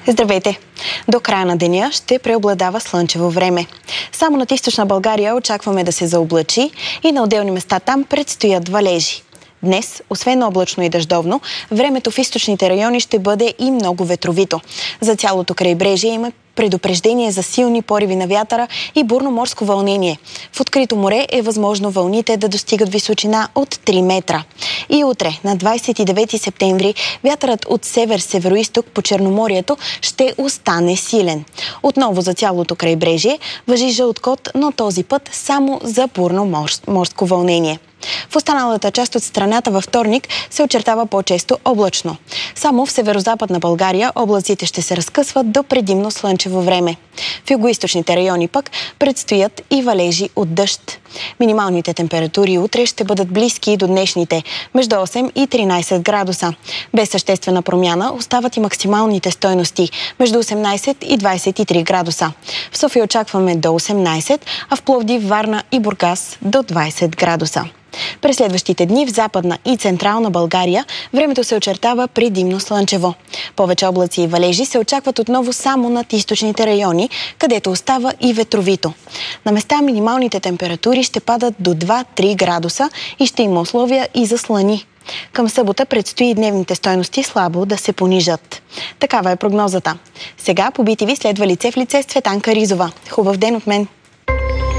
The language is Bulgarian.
Здравейте! До края на деня ще преобладава слънчево време. Само над източна България очакваме да се заоблачи и на отделни места там предстоят валежи. Днес, освен облачно и дъждовно, времето в източните райони ще бъде и много ветровито. За цялото крайбрежие има предупреждение за силни пориви на вятъра и бурно морско вълнение. В открито море е възможно вълните да достигат височина от 3 метра. И утре, на 29 септември, вятърът от север-североизток по Черноморието ще остане силен. Отново за цялото крайбрежие важи жълт код, но този път само за бурно морско вълнение. В останалата част от страната във вторник се очертава по-често облачно. Само в северозападна България облаците ще се разкъсват до предимно слънчево време. В югоизточните райони пък предстоят и валежи от дъжд. Минималните температури утре ще бъдат близки до днешните, между 8 и 13 градуса. Без съществена промяна остават и максималните стойности, между 18 и 23 градуса. В София очакваме до 18, а в Пловдив, Варна и Бургас до 20 градуса. През следващите дни в Западна и Централна България времето се очертава предимно слънчево. Повече облаци и валежи се очакват отново само над източните райони, където остава и ветровито. На места минималните температури ще падат до 2-3 градуса и ще има условия и за слани. Към събота предстои дневните стойности слабо да се понижат. Такава е прогнозата. Сега по BTV следва лице в лице с Цветанка Ризова. Хубав ден от мен!